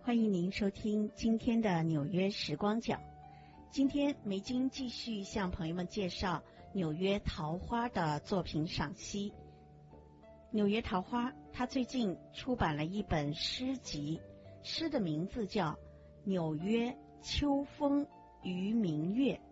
欢迎您收听今天的纽约时光角。今天梅金继续向朋友们介绍纽约桃花的作品赏析。纽约桃花，他最近出版了一本诗集，诗的名字叫《纽约秋风与明月》。